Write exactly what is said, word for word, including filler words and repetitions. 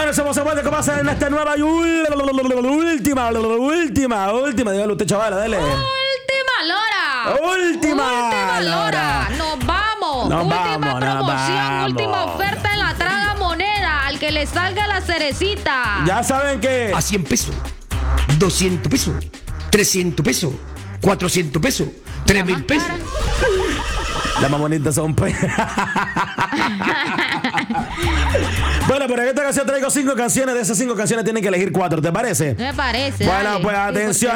señores, somos Aguante que pasa en esta nueva y última, última, última, dígalo usted, chavala, dale. Última lora. Última, Última lora. Nos vamos. Nos última vamos, nos promoción, vamos. última oferta en la traga moneda. Al que le salga la cerecita. Ya saben que A cien pesos, doscientos pesos, trescientos pesos, cuatrocientos pesos, tres mil pesos. las más bonitas son pues. Bueno, pero en esta ocasión traigo cinco canciones. De esas cinco canciones tienen que elegir cuatro, ¿te parece? Me parece. Bueno, dale. pues Sí, atención.